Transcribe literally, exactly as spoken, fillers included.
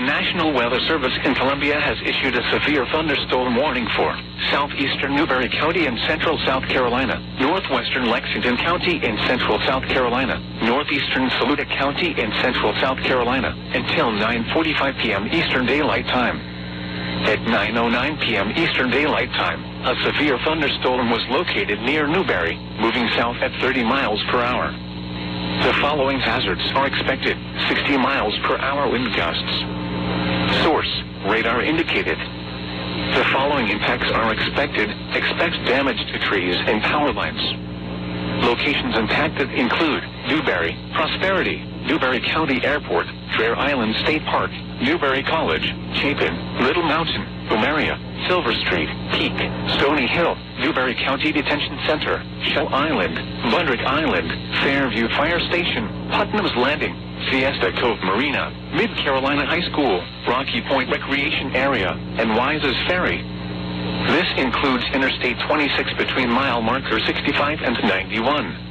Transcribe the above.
National Weather Service in Columbia has issued a severe thunderstorm warning for southeastern Newberry County in central South Carolina, northwestern Lexington County in central South Carolina, northeastern Saluda County in central South Carolina, until nine forty-five p m Eastern Daylight Time. At nine oh nine p m Eastern Daylight Time, a severe thunderstorm was located near Newberry, moving south at thirty miles per hour. The following hazards are expected: sixty miles per hour wind gusts. Source: radar indicated. The following impacts are expected. Expect damage to trees and power lines. Locations impacted include Newberry, Prosperity, Newberry County Airport, Fair Island State Park, Newberry College, Chapin, Little Mountain, Omaria, Silver Street, Peak, Stony Hill, Newberry County Detention Center, Shell Island, Bundrick Island, Fairview Fire Station, Putnam's Landing, Siesta Cove Marina, Mid-Carolina High School, Rocky Point Recreation Area, and Wise's Ferry. This includes Interstate twenty-six between mile marker sixty-five and ninety-one.